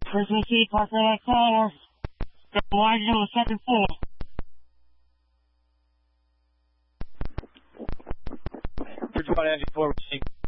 Christmas Eve, parking lot caller. Got wagon on the second floor. Bridgewater Energy 4 received.